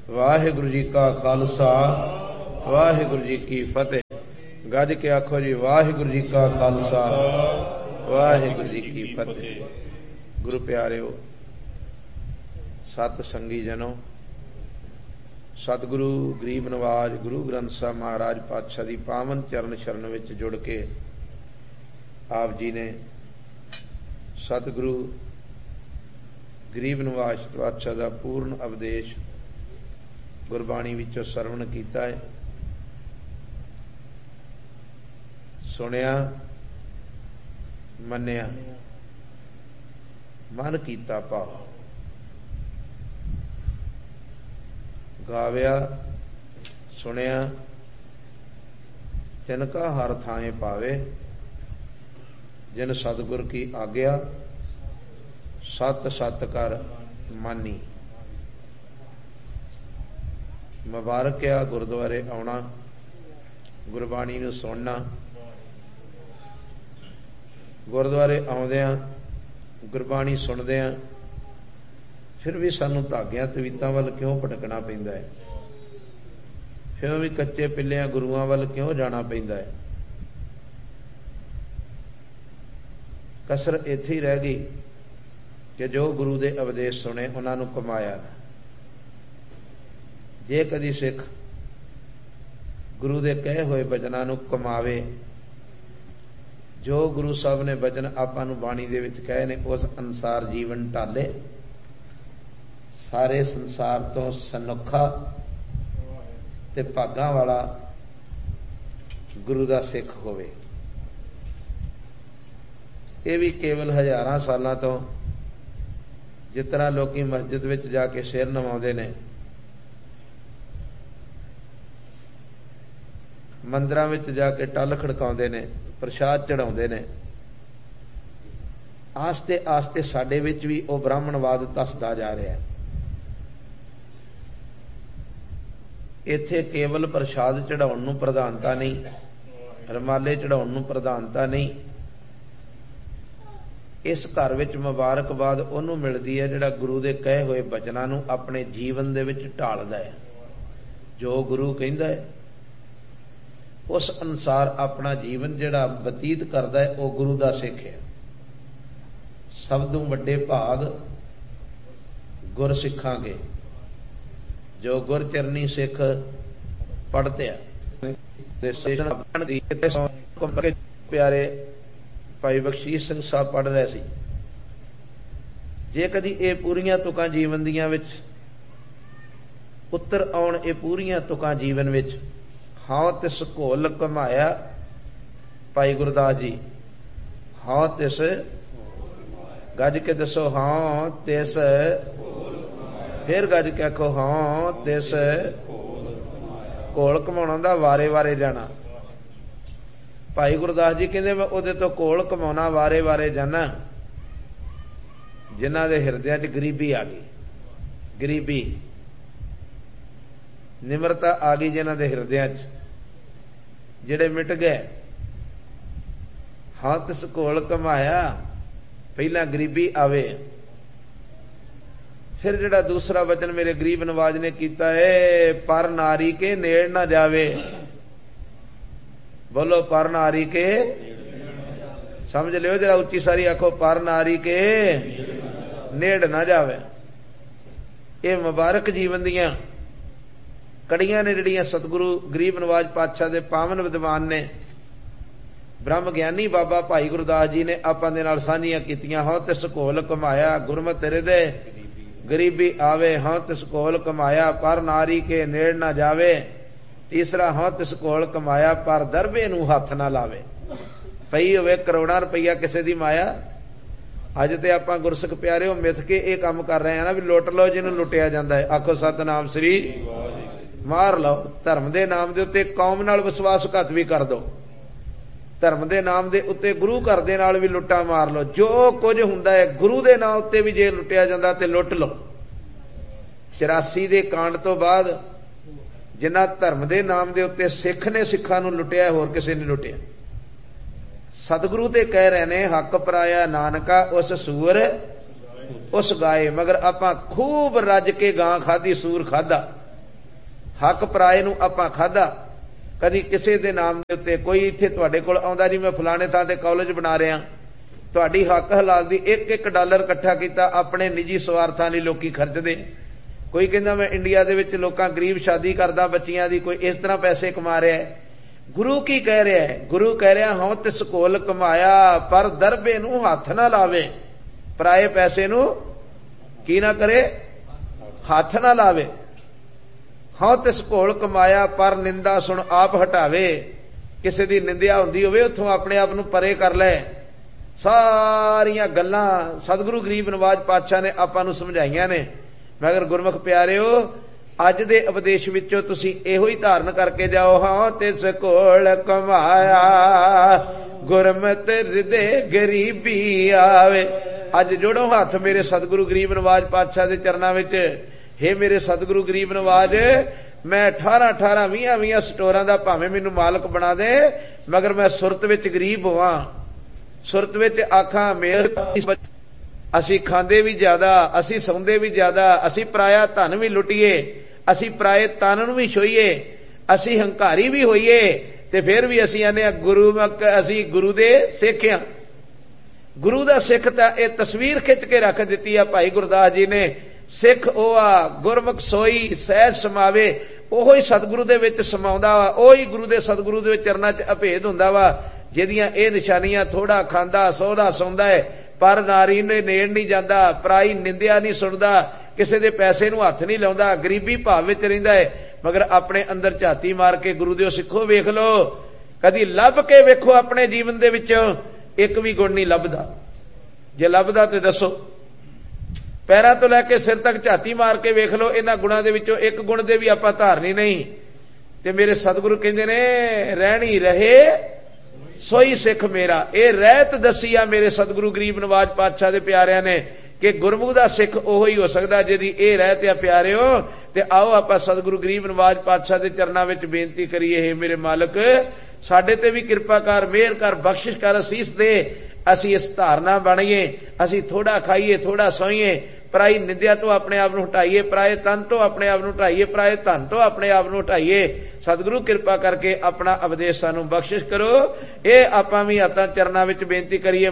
वाहिगुरु जी का खालसा वाहिगुरु जी की फतेह। गज के आखो जी वाहिगुरु जी का खालसा वाहिगुरु जी की फतेह। गुरु प्यारिओ, सत संगी जनों, सतगुरु गरीब नवाज गुरु ग्रंथ साहब महाराज पातशाह दी पावन चरण शरण विच जुड़ के आप जी ने सतगुरु गरीब नवाज पातशाह दा पूर्ण उपदेश गुरबाणी विचों सरवण कीता है, सुनिया, मन्निया, मन कीता भाव, गाविया, सुनिया, तिनका हर थाए पावे, जिन सतगुर की आज्ञा सत सत कर मानी। मुबारक आ गुरुद्वारे आउणा, गुरबाणी नूं सुनना। गुरुद्वारे आउंदिआं गुरबाणी सुनदिआं फिर भी सानूं धागिआं तवीतां वल क्यों भटकना पैंदा है, फिर भी कच्चे पिल्लिआं गुरुआं वल क्यों जाना पैंदा है। कसर इत्थे ही रह गई कि जो गुरु दे उपदेश सुने उन्हां नूं कमाया ना। जे कदी सिख गुरु दे कहे होए बचनां नूं कमावे, जो गुरु साहब ने बचन आपां नूं बाणी दे विच कहे ने उस अनुसार जीवन ढाले, सारे संसार तो सनोखा ते भागां वाला गुरु दा सिख होवे। ये भी केवल हजारां सालां तो जिस तरह लोग मस्जिद विच जाके सिर नवाउंदे ने, मंदिरां विच जाके टल खड़काउंदे ने, प्रसाद चढ़ाउंदे ने, आस्ते आस्ते साडे विच भी वो ब्राह्मणवाद धसदा जा रहा है। इत्थे केवल प्रसाद चढ़ाउण नूं प्रधानता नहीं, रमाले चढ़ाउण नूं प्रधानता नहीं। इस घर विच मुबारकबाद उहनूं मिलदी है जिहड़ा गुरु दे कहे होए बचनां नूं अपने जीवन दे विच ढालदा है। जो गुरु कहिंदा है उस अनुसार अपना जीवन जिहड़ा बतीत करदा है वह गुरु दा सिख है। सब तों वड्डे भाग गुर सिखां के, जो गुर चरनी सिख पढ़ते प्यारे भाई बख्शीश सिंह साहब पढ़ रहे सी। जे कदी ये पूरियां तुकां जीवन दियां विच उत्तर आउण, ये पूरियां तुकां जीवन विच हां तिस घोल कमाया, भाई गुरदास जी हां तिस, गज के दसो हां तिस, फिर गज के आखो हां तिस घोल कमाउणा दा वारे वारे जाना। भाई गुरदास जी कहते मैं उहदे तो घोल कमाउणा वारे वारे जाना जिन्हां दे हिरदियां च गरीबी आ गई, गरीबी निमरता आ गई जिन्हां दे हिरदियां च, जिहड़े मिट गए। हां तिस घोल कमाया, पहला गरीबी आवे। फिर जिहड़ा दूसरा वचन मेरे गरीब नवाज ने कीता है, पर नारी के नेड़ ना जावे। बोलो पर नारी के, समझ लियो जरा उच्ची सारी आखो, पर नारी के नेड़ ना जावे। ये मुबारक जीवन दियां कड़ियां ने जिहड़ियां सतगुरु गरीब नवाज पातशाह दे पावन विद्वान ने, ब्रह्म ज्ञानी बाबा भाई गुरदास जी ने आपां दे नाल साझीआं कीतियां। हां तिस घोल कमाया, गुरमत तेरे दे गरीबी आवे। हां तिस घोल कमाया, पर नारी के नेड़ ना जावे। तीसरा हां तिस घोल कमाया, पर दरबे नूं हथ ना लावे। पई होवे करोड़ां रुपया किसी दी माया। अज ते आपां गुरसिख प्यारे मिथ के ये काम कर रहे हैं ना भी लुट लो जिन्होंने लुटिया जाता है। आखो सतनाम श्री, मार लो। धर्म के नाम के उत्ते कौम नाल विश्वासघात भी कर दो, धर्म के नाम के उत्ते गुरु घर दे नाल भी लुट्टा मार लो। जो कुछ हुंदा है गुरु के नाम उत्ते भी जे लुटिया जाता तो लुट लो। 84 के कांड तो बाद जिन्ना धर्म के नाम के उत्ते सिख ने सिखां नूं लुटिया, होर किसी ने लुटिया। सतगुरु ते कह रहे ने हक पराया नानका उस सूर उस गाए। मगर आपां खूब रज के गां खाधी, सूर खाधा, हक पराए नूं आपां खाधा, कदी किसी के नाम के उत्ते कोई इत्थे तुहाडे कोल आउंदा जी मैं फलाने थां ते कॉलेज बना रहा, तुहाडी हक हलाल दी $1 इकट्ठा किया अपने निजी स्वार्थां लई लोकी खर्चदे। कोई कहंदा मैं इंडिया दे विच लोकां गरीब शादी करदा बच्चियां दी, कोई इस तरह पैसे कमा रहा है। गुरु की कह रहा है? गुरु कह रहा हूं तिस कोल कमाया पर दरबे नूं हथ ना लावे, पराए पैसे नूं की ना करे, हथ ना लावे। हाँ तिस कोल कमाया पर निंदा सुन आप हटावे, किसी की निंदिया हुंदी होवे उत्थों अपने आप नूं परे कर ले। सारियां गल्लां सतगुरु गरीब नवाज पातशाह ने आपां नूं समझाईयां ने, मगर गुरमुख प्यारिओ अज दे उपदेश विचों तुसीं इहो ही धारण करके जाओ। हाँ तिस कोल कमाया गुरमत हृदय गरीबी आवे। अज जोड़ो हाथ मेरे सतगुरु गरीब नवाज पातशाह दे चरनां विच, हे मेरे सतगुरु गरीब नवाज मैं 18 20 स्टोरां दा भावें मैनूं मालक बना दे, मगर मैं सुरत विच गरीब होवां, सुरत विच आखां मेर असी खांदे भी ज्यादा, असी सौंदे भी ज्यादा, असी पराया धन भी लुटिए, असी पराए तन नूं भी छोईए, असी हंकारी भी होईए, ते फिर भी असी आने गुरु असी गुरु दे सिख हां। गुरु दा सिख तां इह तस्वीर खिच के रख दित्ती आ भाई गुरदास जी ने। सिख ओ आ गुरमुख सोई सहज समावे, ओहो ही सतगुरु दे विच समाउंदा वा, ओही गुरु दे सतगुरु दे चरनां च अभेद हुंदा वा। जिहदियां इह निशानियां थोड़ा खांदा सौदा सौंदा है पर नारी ने नेड़ नहीं जाता, पराई निंदिया नहीं सुनता, किसी दे पैसे नूं हथ नहीं लाउंदा, गरीबी भाव विच रहिंदा है, मगर अपने अंदर झाती मार के गुरु दिओ सिखो वेख लो, कदी लभ के वेखो अपने जीवन दे विचों एक भी गुण नहीं लभदा। जे लभदा ते दसो, पैरां तो लैके सिर तक झाती मार के वेख लो, इन्हां गुणां दे विचों एक गुण दे भी आपां धारनी नहीं। ते मेरे सतगुरु कहंदे ने रहणी रहे सोई सिख मेरा। ये रहत दसी आ मेरे सतगुरु गरीब नवाज पातशाह दे प्यारिਆਂ ने कि गुरमुख दा सिख ओहो ही हो सकदा जिहदी ये रहत आ। प्यारिओ ते आओ आपां सतगुरु गरीब नवाज पातशाह दे चरनां विच बेनती करिए, हे मेरे मालक साडे ते भी किरपा कर, मेहर कर, बख्शिश कर, असीस दे, असी इस धारना बणीए, असी थोड़ा खाईए थोड़ा सोईए, पराई निंदिया तो अपने आप नूं हटाईए, पराए तन तो अपने आप नूं हटाईए, पराए धन तो अपने आप नूं हटाईए। सतगुरु किरपा करके अपना उपदेश सानूं बख्शिश करो। ये आपां भी हत्थां चरनां विच बेनती करिए।